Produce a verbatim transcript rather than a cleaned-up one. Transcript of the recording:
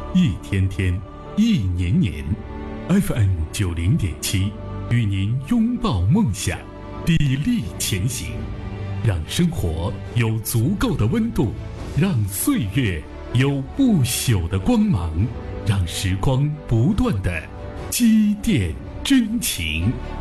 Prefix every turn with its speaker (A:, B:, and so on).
A: 一天天，一年年 ，F M 九零点七，与您拥抱梦想，砥砺前行，让生活有足够的温度，让岁月有不朽的光芒，让时光不断的积淀真情。